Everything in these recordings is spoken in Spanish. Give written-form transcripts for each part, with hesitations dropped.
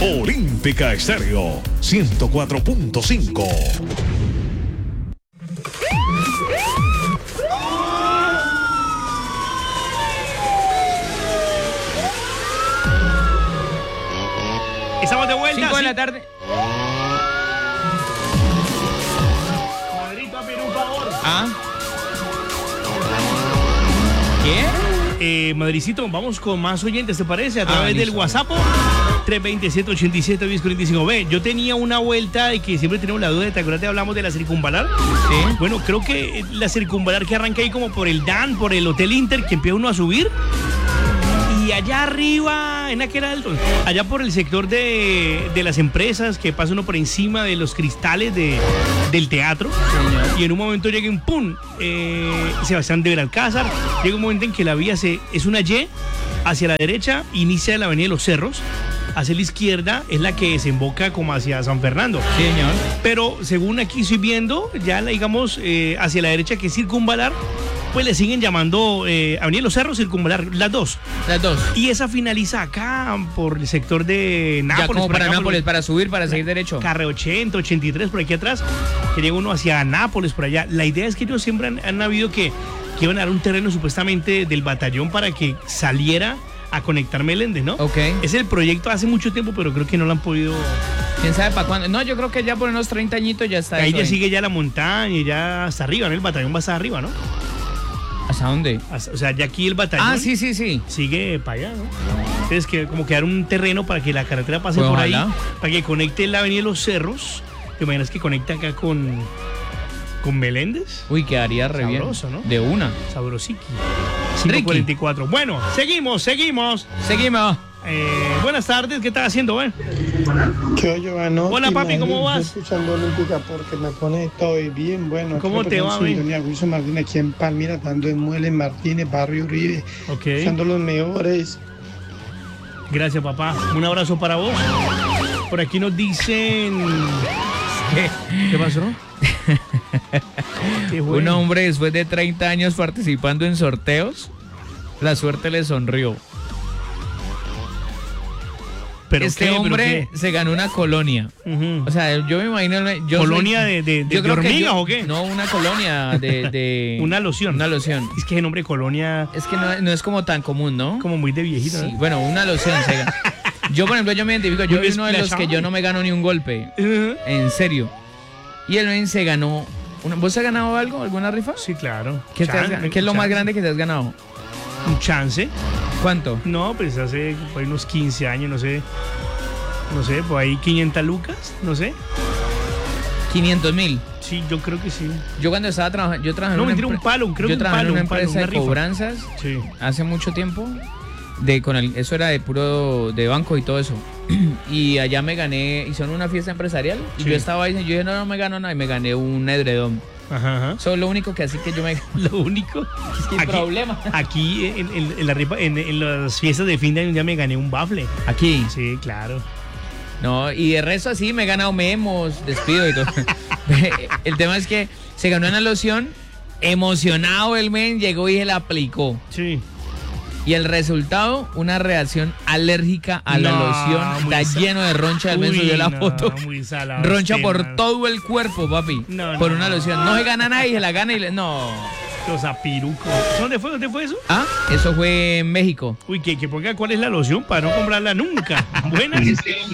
Olímpica Estéreo 104.5. Estamos de vuelta. 5 de la tarde. Madrito, a Perú, por favor. ¿Ah? ¿Qué? Madricito, vamos con más oyentes, ¿te parece? A través del listo. WhatsApp 327-87-1045. Ve, yo tenía una vuelta de que siempre tenemos la duda, ¿te acuerdas que hablamos de la circunvalar? Sí. Bueno, creo que la circunvalar que arranca ahí como por el DAN, por el Hotel Inter, que empieza uno a subir. Y allá arriba, en aquel alto, allá por el sector de las empresas, que pasa uno por encima de los cristales del teatro. Señor. Y en un momento llega un pum, Sebastián de Belalcázar, llega un momento en que la vía es una Y, hacia la derecha inicia la avenida de los Cerros, hacia la izquierda es la que desemboca como hacia San Fernando. Sí, señor. Pero según aquí estoy viendo, ya digamos hacia la derecha que es circunvalar, pues le siguen llamando Avenida de los Cerros, circunvalar, las dos. Las dos. Y esa finaliza acá por el sector de Nápoles. Ya como por para acá, Nápoles, para subir, para seguir derecho. Carre 80, 83, por aquí atrás, que llega uno hacia Nápoles, por allá. La idea es que ellos siempre han habido que iban a dar un terreno supuestamente del batallón para que saliera a conectar Meléndez, ¿no? Ok. Es el proyecto hace mucho tiempo, pero creo que no lo han podido. ¿Quién sabe para cuándo? No, yo creo que ya por unos 30 añitos ya está. Ahí eso ya sigue ya la montaña y ya hasta arriba, ¿no? El batallón va hasta arriba, ¿no? ¿Hasta dónde? O sea, ya aquí el batallón Sí. sigue para allá, ¿no? Entonces, que como que dar un terreno para que la carretera pase Pues por ojalá. ahí, para que conecte la avenida de los Cerros. ¿Te imaginas que conecta acá con Meléndez? Uy, quedaría re bien. Sabroso, ¿no? De una. Sabrosiki. Ricky. 5:44. Bueno, seguimos. Seguimos. Buenas tardes, ¿qué estás haciendo, güey? Yo, Giovanni. Hola, papi, ¿cómo vas? Estoy escuchando Olímpica porque me pone todo bien bueno. ¿Cómo te va, güey? Sintonía Wilson Martínez aquí en Palmira, dando en Muebles Martínez, Barrio Uribe. Ok. Escuchando los mejores. Gracias, papá. Un abrazo para vos. Por aquí nos dicen... ¿Qué pasó? ¿Qué fue? Un hombre después de 30 años participando en sorteos, la suerte le sonrió. ¿Pero Este qué? hombre se ganó una colonia. Ujú. O sea, yo me imagino... ¿Colonia de yo creo que hormigas o qué? No, una colonia de Una loción. Una loción. Es que el nombre colonia Es que no es como tan común, ¿no? como muy de viejito, Sí, ¿no? bueno, una loción. Yo, por ejemplo, yo me identifico. Yo Muy soy uno de los que desplayado. yo no me gano ni un golpe. Ujú. En serio. Y el men se ganó... ¿Vos has ganado algo? ¿Alguna rifa? Sí, claro. ¿Qué es lo más Chance. grande que te has ganado? Un chance. ¿Cuánto? No, pues hace por ahí unos 15 años, no sé. No sé, por ahí 500 lucas, no sé. 500.000. Sí, yo creo que sí. Yo cuando estaba trabajando... Yo trabajé No, en una mentira, un palo, creo que yo un trabajé palo, en una un palo, empresa una de rifa. cobranzas Sí. hace mucho tiempo. Eso era de puro de banco y todo eso. Y allá me gané, hicieron una fiesta empresarial. Y Sí. yo estaba ahí, yo dije, no me gano nada. Y me gané un edredón. Ajá. Eso es lo único que así que yo me... Lo único. Sin problema. Aquí en la rifa, en las fiestas de fin de año un día me gané un bafle. Aquí. Sí, claro. No, y de resto así me he ganado memos, despido y todo. El tema es que se ganó una loción, emocionado el men, llegó y se la aplicó. Sí. Y el resultado, una reacción alérgica a la No, loción. muy Está lleno de roncha, el men Uy, subió la no, foto. muy salado Roncha este, por mano. todo el cuerpo, papi. No, por no, una no. loción. No se gana nada y se la gana y le... No. Cosa piruco. ¿Dónde fue eso? Ah, eso fue en México. Uy, que ponga cuál es la loción para no comprarla nunca. Buenas.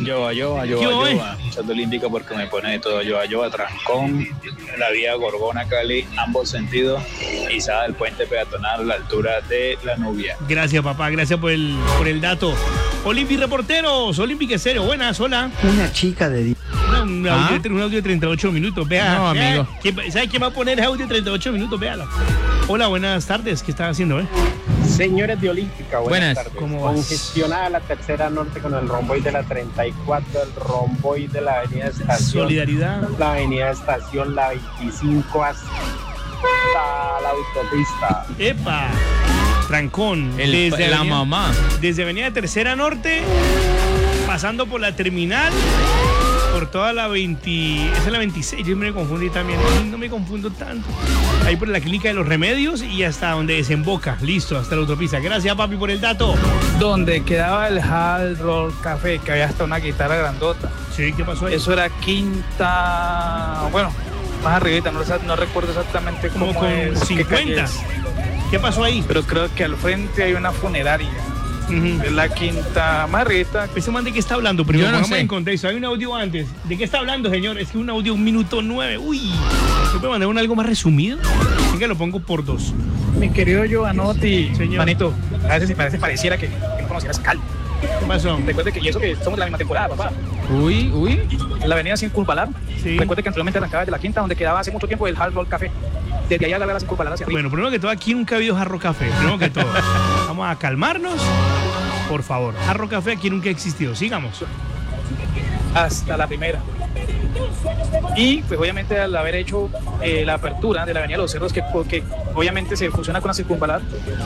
Yo, echando Olímpica porque me pone de todo. Yo, trancón, la vía Gorgona-Cali, ambos sentidos, izada del puente peatonal a la altura de la Nubia. Gracias, papá. Gracias por el dato. Olympic Reporteros. Olympic Estéreo. Buenas, hola. Una chica de... Un audio de 38 minutos. Vea. No, vea. amigo. ¿Sabe quién va a poner ese audio de 38 minutos? Véala. Hola, buenas tardes. ¿Qué estás haciendo, Señores de Olímpica, Buenas. buenas tardes. ¿Cómo vas? Congestionada la tercera norte con el romboide de la 34, el romboide de la avenida Estación, Solidaridad. la avenida Estación, la 25 hasta la autopista. Epa. Trancón. La mamá. Desde Avenida Tercera Norte, pasando por la terminal por toda la 20, esa es la 26, yo me confundí también, no me confundo tanto. Ahí por la clínica de los remedios y hasta donde desemboca, listo, hasta la autopista. Gracias, papi, por el dato. Donde quedaba el Hard Rock Café, que había hasta una guitarra grandota. Sí, ¿qué pasó ahí? Eso era quinta, bueno, más arribita, no recuerdo exactamente como cómo con es, 50. ¿Qué pasó ahí? pero creo que al frente hay una funeraria. Es la quinta más arribita. ¿Ese man de qué está hablando? Primero, Yo no pongamos sé. en contexto. Hay un audio antes. ¿De qué está hablando, señor? Es que un audio 1 minuto 9. Uy. ¿Se puede mandar algo más resumido? Así que lo pongo por 2. Mi querido Giovanotti, Señor. manito, a veces pareciera que no conocieras Cali. ¿Qué pasó? Recuerde que y eso que somos de la misma temporada, papá. Uy. En la avenida Circunvalar. Sí. Recuerde que anteriormente arrancaba de la quinta, donde quedaba hace mucho tiempo el Hard Rock Café. Desde allá la Circunvalar hacia arriba. Bueno, primero que todo, aquí nunca ha habido Jarro Café. Primero que todo. Vamos a calmarnos. Por favor. Jarro Café aquí nunca ha existido. Sigamos. Hasta la primera. Y pues obviamente al haber hecho la apertura de la avenida Los Cerros, que obviamente se fusiona con la Circunvalar,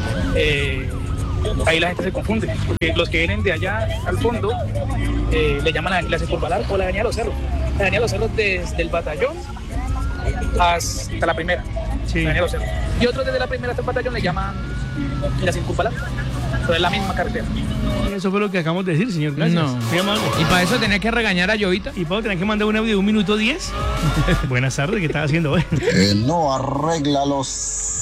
ahí la gente se confunde, porque los que vienen de allá al fondo le llaman la Circunvalar o la avenida Los Cerros. La avenida Los Cerros desde el batallón hasta la primera. Sí. La avenida Los Cerros. Y otros desde la primera hasta el batallón le llaman la Circunvalar. Pero es la misma carretera. Eso fue lo que acabamos de decir, señor. Gracias. No. ¿Se llama algo? Y para eso tenés que regañar a Llovita. ¿Y Pablo tenés que mandar un audio de 1 minuto 10? Buenas tardes, ¿qué estás haciendo hoy? No arregla los